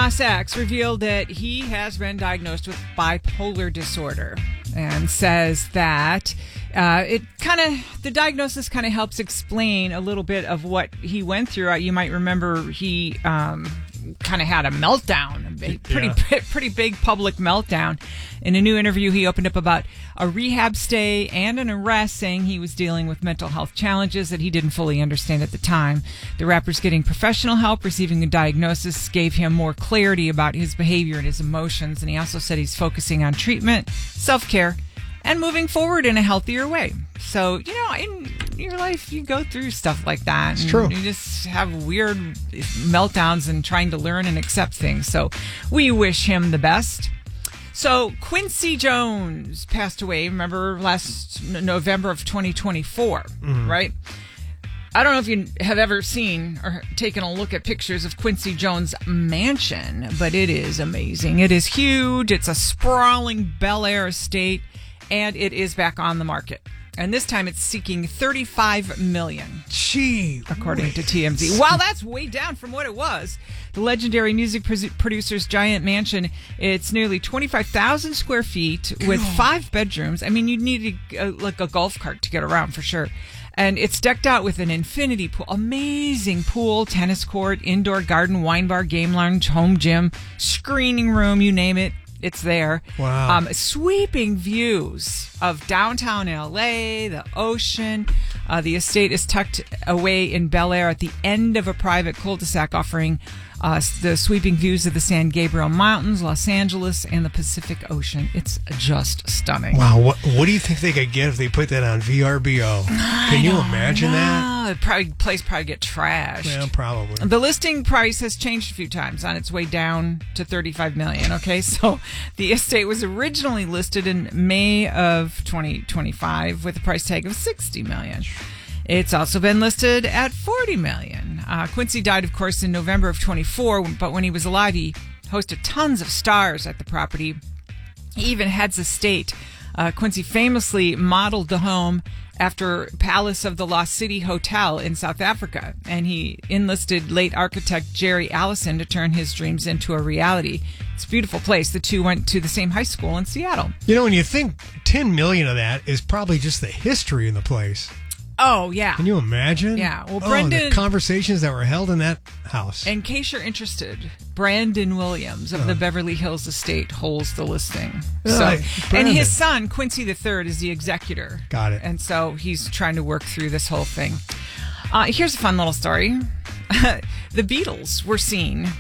Nas X revealed that he has been diagnosed with bipolar disorder and says that the diagnosis kind of helps explain a little bit of what he went through. You might remember he kind of had a meltdown, a pretty big public meltdown. In a new interview, he opened up about a rehab stay and an arrest, saying he was dealing with mental health challenges that he didn't fully understand at the time. The rapper's getting professional help, receiving a diagnosis gave him more clarity about his behavior and his emotions, and he also said he's focusing on treatment, self-care, and moving forward in a healthier way. So, in your life, you go through stuff like that. It's true. You just have weird meltdowns and trying to learn and accept things. So we wish him the best. So Quincy Jones passed away, remember, last November of 2024, right? I don't know if you have ever seen or taken a look at pictures of Quincy Jones' mansion, but it is amazing. It is huge. It's a sprawling Bel Air estate, and it is back on the market. And this time it's seeking $35 million. Gee, according to TMZ. Wow, that's way down from what it was. The legendary music producer's giant mansion, it's nearly 25,000 square feet with 5 bedrooms. I mean, you need like a golf cart to get around for sure. And it's decked out with an infinity pool, amazing pool, tennis court, indoor garden, wine bar, game lounge, home gym, screening room, you name it. It's there. Wow. Sweeping views of downtown LA, the ocean. The estate is tucked away in Bel Air at the end of a private cul-de-sac, offering the sweeping views of the San Gabriel Mountains, Los Angeles, and the Pacific Ocean. It's just stunning. Wow. What do you think they could get if they put that on VRBO? Can you imagine that? The place probably get trashed. Yeah, probably. The listing price has changed a few times, on its way down to $35 million. Okay, so the estate was originally listed in May of 2025 with a price tag of $60 million. It's also been listed at $40 million. Quincy died, of course, in November of 24, but when he was alive, he hosted tons of stars at the property. He even heads a state. Quincy famously modeled the home after Palace of the Lost City Hotel in South Africa, and he enlisted late architect Jerry Allison to turn his dreams into a reality. It's a beautiful place. The two went to the same high school in Seattle. When you think $10 million of that is probably just the history in the place. Oh, yeah. Can you imagine? Yeah. Well, Brendan, the conversations that were held in that house. In case you're interested, Brandon Williams of the Beverly Hills estate holds the listing. And his son, Quincy III, is the executor. Got it. And so he's trying to work through this whole thing. Here's a fun little story. The Beatles were seen.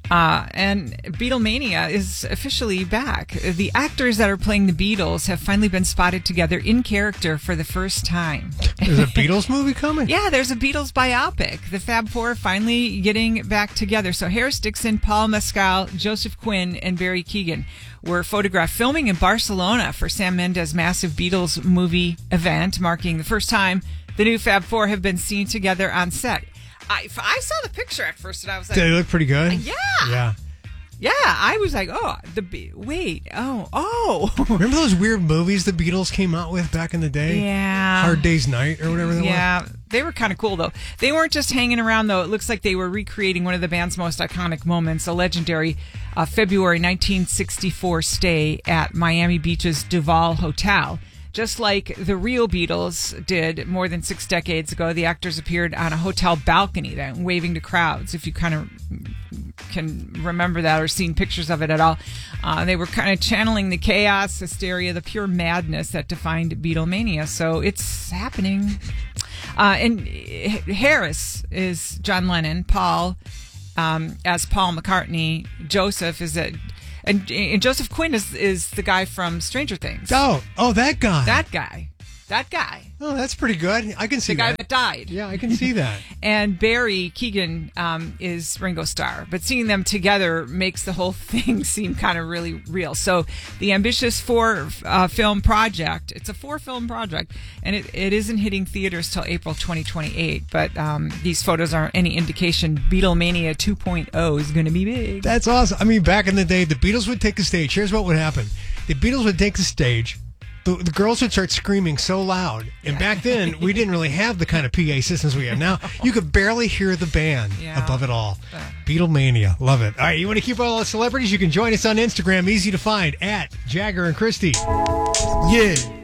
And Beatlemania is officially back. The actors that are playing the Beatles have finally been spotted together in character for the first time. There's a Beatles movie coming? Yeah, there's a Beatles biopic. The Fab Four finally getting back together. So Harris Dixon, Paul Mescal, Joseph Quinn, and Barry Keoghan were photographed filming in Barcelona for Sam Mendes' massive Beatles movie event, marking the first time the new Fab Four have been seen together on set. I saw the picture at first, and I was like... Did it look pretty good? Yeah. Yeah, I was like, Remember those weird movies the Beatles came out with back in the day? Yeah. Hard Day's Night or whatever they were? Yeah, they were kind of cool, though. They weren't just hanging around, though. It looks like they were recreating one of the band's most iconic moments, a legendary February 1964 stay at Miami Beach's Duval Hotel. Just like the real Beatles did more than 6 decades ago, the actors appeared on a hotel balcony then, waving to crowds, if you kind of can remember that or seen pictures of it at all. They were kind of channeling the chaos, hysteria, the pure madness that defined Beatlemania. So it's happening. And Harris is John Lennon, Paul as Paul McCartney, Joseph is and Joseph Quinn is the guy from Stranger Things. Oh, that guy. That guy. Oh, that's pretty good. I can see that. The guy that died. Yeah, I can see that. And Barry Keoghan is Ringo Starr. But seeing them together makes the whole thing seem kind of really real. So the ambitious 4-film project, it's a 4-film project, and it isn't hitting theaters till April 2028. But these photos aren't any indication Beatlemania 2.0 is going to be big. That's awesome. I mean, back in the day, the Beatles would take the stage. Here's what would happen. The Beatles would take the stage. the girls would start screaming so loud. And back then, we didn't really have the kind of PA systems we have now. You could barely hear the band above it all. Beatlemania. Love it. All right, you want to keep all the celebrities? You can join us on Instagram. Easy to find at Jagger and Christy. Yeah.